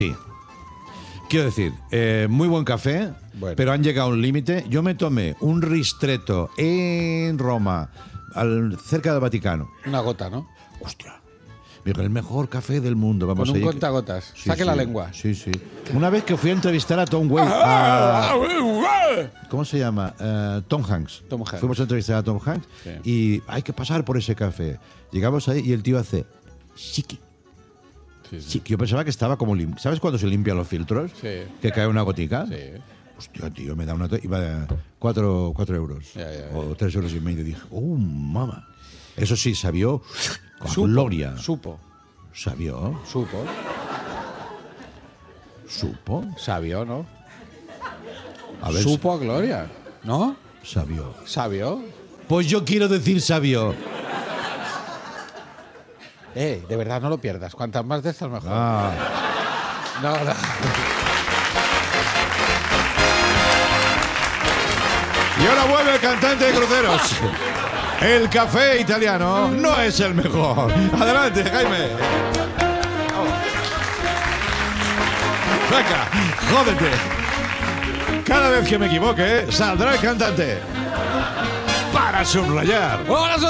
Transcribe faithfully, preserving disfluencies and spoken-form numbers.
Sí. Quiero decir, eh, muy buen café, Bueno. pero han llegado a un límite. Yo me tomé un ristretto en Roma, al, cerca del Vaticano. Una gota, ¿no? Hostia. Digo, el mejor café del mundo. Vamos Con un a ir. contagotas. Sí, Saque sí, la lengua. Sí, sí. Una vez que fui a entrevistar a Tom Waits. a- ¿Cómo se llama? Eh, Tom Hanks. Tom Hanks. Fuimos a entrevistar a Tom Hanks Sí. y hay que pasar por ese café. Llegamos ahí y el tío hace chiqui. Sí, sí. Sí, yo pensaba que estaba como lim- ¿Sabes cuando se limpian los filtros? Sí. Que cae una gotica. Sí. Hostia, tío, me da una... to- Iba de cuatro, cuatro euros. Ya, ya, ya. O tres euros y medio. Dije, oh, mamá. Eso sí, sabió con Supo, gloria. Supo. Sabió. Supo. Supo. Sabio, ¿no? A ver, Supo a gloria. ¿No? sabió. Sabio. Pues yo quiero decir sabió. Eh, de verdad no lo pierdas. Cuantas más veces mejor. Ah. No, no. Y ahora vuelve el cantante de cruceros. El café italiano no es el mejor. Adelante, Jaime. Venga, jódete. Cada vez que me equivoque, saldrá el cantante. Para subrayar. ¡Hola,